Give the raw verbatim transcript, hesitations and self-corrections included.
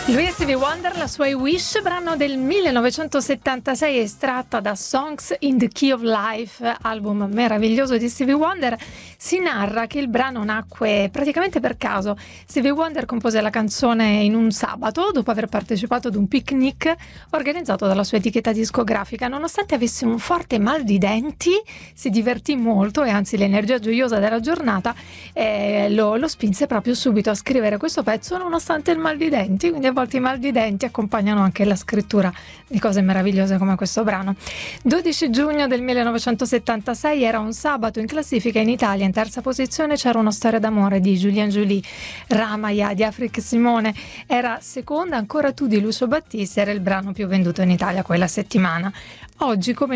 Lui è Stevie Wonder, la sua I Wish, brano del millenovecentosettantasei estratta da Songs in the Key of Life, album meraviglioso di Stevie Wonder. Si narra che il brano nacque praticamente per caso. Stevie Wonder compose la canzone in un sabato dopo aver partecipato ad un picnic organizzato dalla sua etichetta discografica. Nonostante avesse un forte mal di denti, si divertì molto e anzi l'energia gioiosa della giornata eh, lo, lo spinse proprio subito a scrivere questo pezzo nonostante il mal di denti. Quindi a volte i mal di denti accompagnano anche la scrittura di cose meravigliose come questo brano. dodici giugno del millenovecentosettantasei era un sabato in classifica in Italia. In terza posizione c'era Una storia d'amore di Julien Julie. Ramaya di Afrique Simone era seconda. Ancora tu di Lucio Battisti era il brano più venduto in Italia quella settimana. Oggi, come